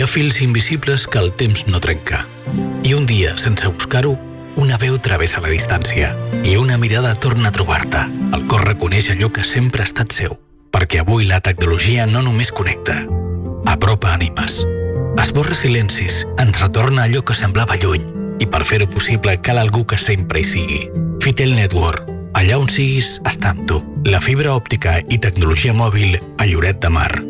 fils invisibles que el temps no trenca. I un dia, sense buscar-ho, una veu travessa la distància i una mirada torna a trobar-te. El cor reconeix allò que sempre ha estat seu, perquè avui la tecnologia no només connecta, apropa ànimes, esborra silencis, ens retorna allò que semblava lluny, i per fer-ho possible cal algú que sempre hi sigui. Fitel Network. Allà on siguis, està amb tu. La fibra òptica i tecnologia mòbil a Lloret de Mar.